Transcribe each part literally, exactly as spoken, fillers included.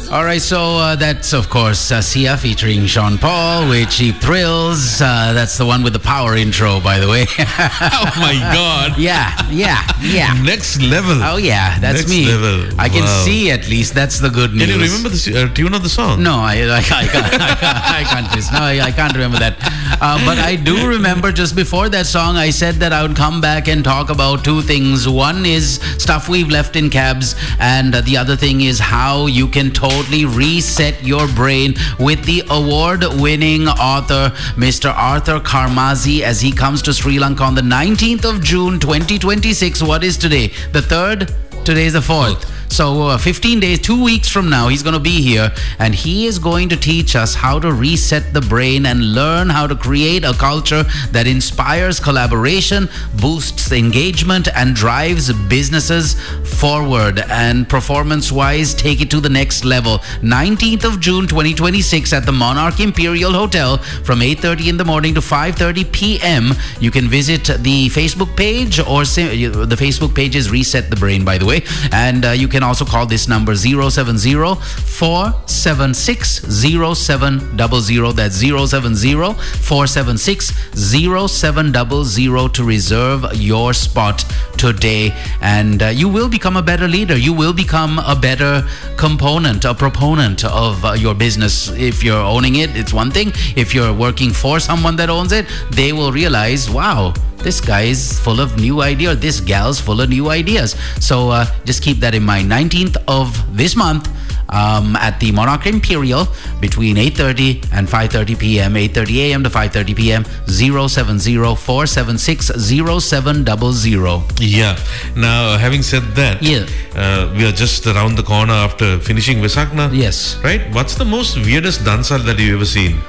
All right, so uh, that's, of course, uh, Sia featuring Sean Paul with Cheap Thrills. Uh, that's the one with the power intro, by the way. Oh, my God. Yeah, yeah, yeah. Next level. Oh, yeah, that's Next me. level. I can Wow. see, at least. That's the good news. Can you remember the uh, tune of the song? No, I, I, I can't. I can't, I can't, listen. no, I, I can't remember that. Uh, but I do remember just before that song, I said that I would come back and talk about two things. One is stuff we've left in cabs, and uh, the other thing is how you can totally reset your brain with the award-winning author, Mister Arthur Karmazzi, as he comes to Sri Lanka on the nineteenth of June, twenty twenty-six. What is today? The third? Today is the fourth. So uh, fifteen days, two weeks from now, he's going to be here, and he is going to teach us how to reset the brain and learn how to create a culture that inspires collaboration, boosts engagement, and drives businesses forward. And performance-wise, take it to the next level. nineteenth of June, twenty twenty-six at the Monarch Imperial Hotel from eight thirty in the morning to five thirty p.m. You can visit the Facebook page, or sim- the Facebook page is Reset the Brain, by the way. And uh, you can also call this number zero seven zero, four seven six, zero seven zero zero. That's zero seven zero, four seven six, zero seven zero zero to reserve your spot today. And uh, you will become a better leader. You will become a better component, a proponent of uh, your business. If you're owning it, it's one thing. If you're working for someone that owns it, they will realize, wow, this guy is full of new ideas. This gal's full of new ideas. So uh, just keep that in mind. nineteenth of this month um, at the Monarch Imperial between eight thirty and five thirty p.m. eight thirty a.m. to five thirty p.m. zero seven zero, four seven six, zero seven zero zero. Yeah. Now, having said that, Yeah. uh, we are just around the corner after finishing Visakna. Yes. Right? What's the most weirdest dansal that you've ever seen?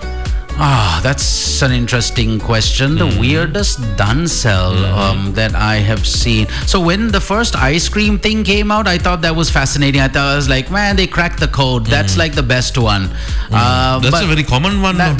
Ah, that's an interesting question. The Mm. weirdest dansel Mm-hmm. um, that I have seen. So when the first ice cream thing came out, I thought that was fascinating. I thought I was like, man, they cracked the code. That's like the best one. Uh, That's but a very common one. that- no?